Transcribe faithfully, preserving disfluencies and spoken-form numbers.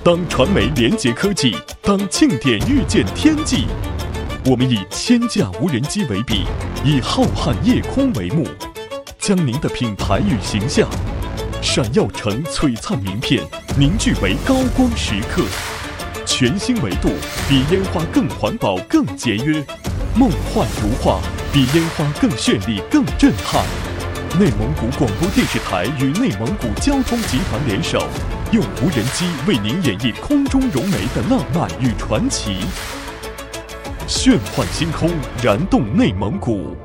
当传媒连接科技，当庆典遇见天际。我们以千架无人机为笔，以浩瀚夜空为幕，将您的品牌与形象闪耀成璀璨名片，凝聚为高光时刻。全新维度，比烟花更环保、更节约；梦幻如画，比烟花更绚丽、更震撼。内蒙古广播电视台与内蒙古交通集团联手，用无人机为您演绎空中融媒的浪漫与传奇。炫幻星空，燃动内蒙古。